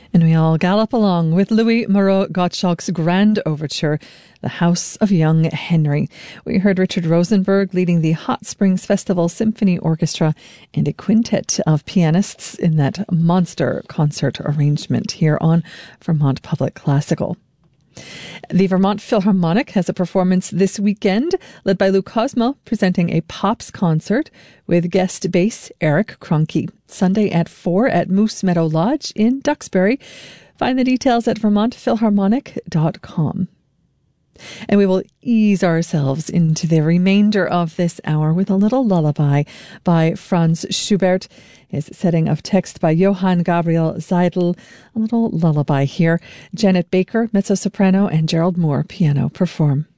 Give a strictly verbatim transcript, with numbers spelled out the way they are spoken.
And we all gallop along with Louis Moreau Gottschalk's grand overture, The House of Young Henry. We heard Richard Rosenberg leading the Hot Springs Festival Symphony Orchestra and a quintet of pianists in that monster concert arrangement here on Vermont Public Classical. The Vermont Philharmonic has a performance this weekend, led by Lou Cosmo, presenting a Pops concert with guest bass Eric Kroenke. Sunday at four at Moose Meadow Lodge in Duxbury. Find the details at vermont philharmonic dot com. And we will ease ourselves into the remainder of this hour with a little lullaby by Franz Schubert. His setting of text by Johann Gabriel Seidl. A little lullaby here. Janet Baker, mezzo-soprano, and Gerald Moore, piano, perform.